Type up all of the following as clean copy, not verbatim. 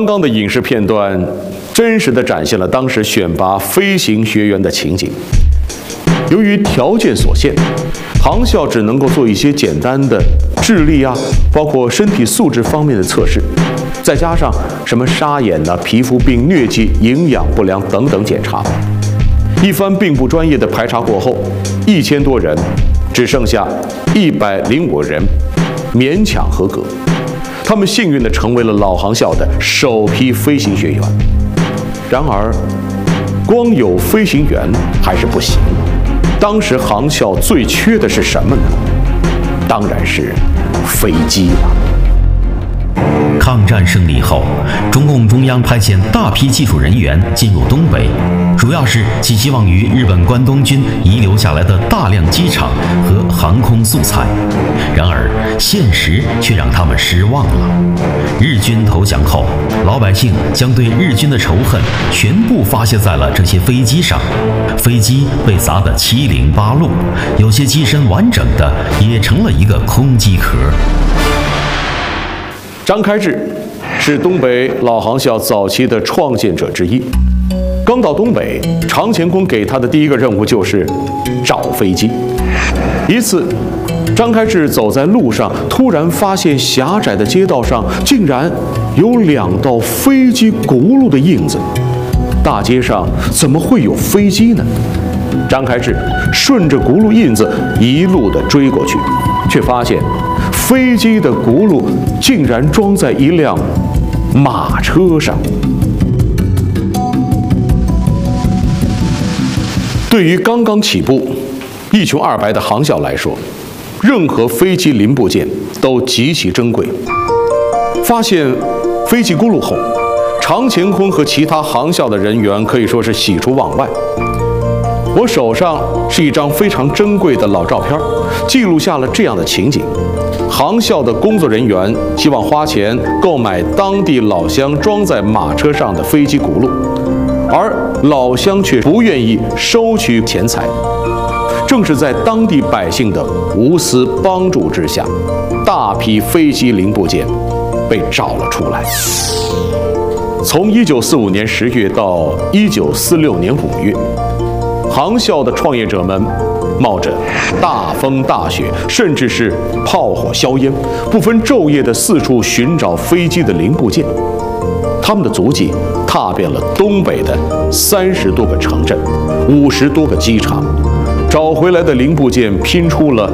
刚刚的影视片段真实地展现了当时选拔飞行学员的情景。由于条件所限，航校只能够做一些简单的智力包括身体素质方面的测试，再加上什么沙眼皮肤病、疟疾、营养不良等等检查。一番并不专业的排查过后，1000多人只剩下105人勉强合格。他们幸运地成为了老航校的首批飞行学员。然而，光有飞行员还是不行。当时航校最缺的是什么呢？当然是飞机了。 抗战胜利后，中共中央派遣大批技术人员进入东北，主要是寄希望于日本关东军遗留下来的大量机场和航空素材。然而，现实却让他们失望了。日军投降后，老百姓将对日军的仇恨全部发泄在了这些飞机上，飞机被砸得七零八落，有些机身完整的也成了一个空机壳。 张开智是东北老航校早期的创建者之一。刚到东北，常乾坤给他的第一个任务就是找飞机。一次，张开智走在路上，突然发现狭窄的街道上竟然有2道飞机轱辘的印子。大街上怎么会有飞机呢？张开智顺着轱辘印子一路的追过去，却发现飞机的轱辘竟然装在一辆马车上。对于刚刚起步、一穷二白的航校来说，任何飞机零部件都极其珍贵。发现飞机轱辘后，常乾坤和其他航校的人员可以说是喜出望外。我手上是一张非常珍贵的老照片，记录下了这样的情景：航校的工作人员希望花钱购买当地老乡装在马车上的飞机轱辘，而老乡却不愿意收取钱财。正是在当地百姓的无私帮助之下，大批飞机零部件被找了出来。从1945年10月到1946年5月，航校的创业者们冒着大风大雪，甚至是炮火硝烟，不分昼夜地四处寻找飞机的零部件。他们的足迹踏遍了东北的30多个城镇、50多个机场，找回来的零部件拼出了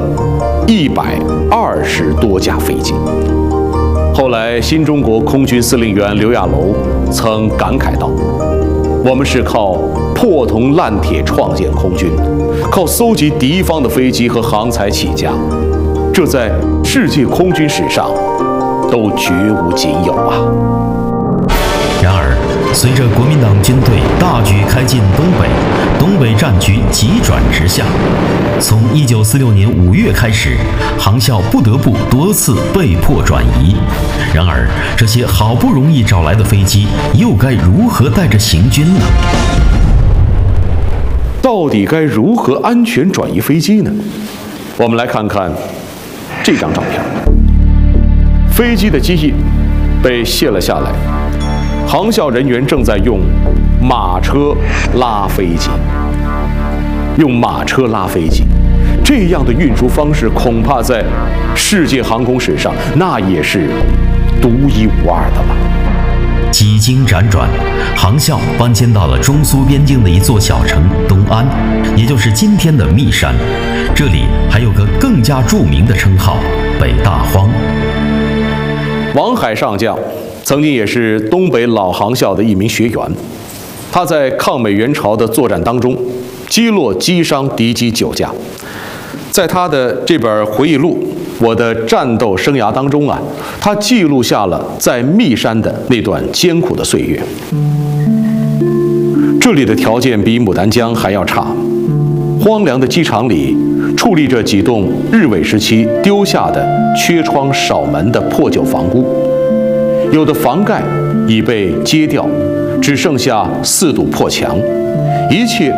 120多架飞机。后来，新中国空军司令员刘亚楼曾感慨道：“我们是靠破铜烂铁创建空军，靠搜集敌方的飞机和航材起家，这在世界空军史上都绝无仅有啊！” 然而，随着国民党军队大举开进东北，东北战局急转直下。从1946年5月开始，航校不得不多次被迫转移。然而，这些好不容易找来的飞机，又该如何带着行军呢？ 到底该如何安全转移飞机呢？我们来看看这张照片。飞机的机翼被卸了下来，航校人员正在用马车拉飞机。用马车拉飞机，这样的运输方式恐怕在世界航空史上那也是独一无二的了。 几经辗转，航校搬迁到了中苏边境的一座小城东安，也就是今天的密山。这里还有个更加著名的称号——北大荒。 王海上将曾经也是东北老航校的一名学员，他在抗美援朝的作战当中击落击伤敌机9架。在他的这本回忆录《我的战斗生涯》当中他记录下了在密山的那段艰苦的岁月。这里的条件比牡丹江还要差，荒凉的机场里矗立着几栋日伪时期丢下的缺窗少门的破旧房屋，有的房盖已被揭掉，只剩下4堵破墙，一切